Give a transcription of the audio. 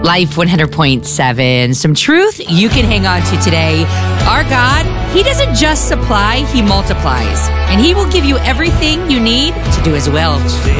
Life 100.7. Some truth you can hang on to today. Our God, He doesn't just supply, He multiplies. And He will give you everything you need to do His will.